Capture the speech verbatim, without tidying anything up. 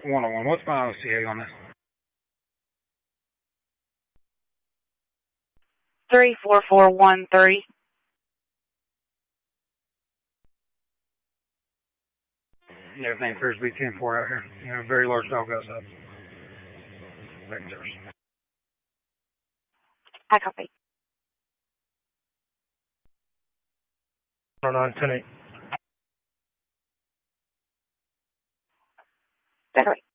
one oh one. What's my O C A on this? three four four one three. Everything appears to be ten four out here. You know, very large dog outside. I copy. oh nine ten eight. That's right.